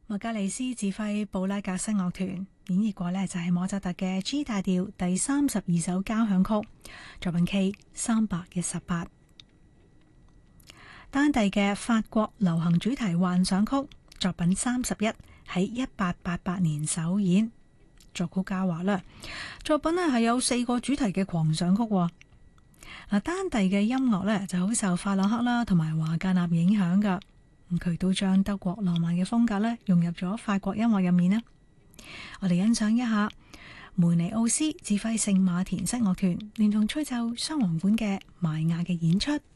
麥格里斯指揮布拉格新樂團演繹過呢，就係莫扎特嘅 G 大調第32首交響曲，作品 K318。丹蒂嘅法國流行主題幻想曲，作品31，喺1888年首演。作曲家話啦，作品呢係有4個主題嘅狂想曲。丹蒂嘅音樂呢就好受法朗克啦同埋華格納影響噶，佢都將德國浪漫嘅風格呢融入咗法國音樂入面啦。我哋欣賞一下梅尼奧斯指揮聖馬田室樂團，連同吹奏雙簧管嘅瑪雅嘅演出。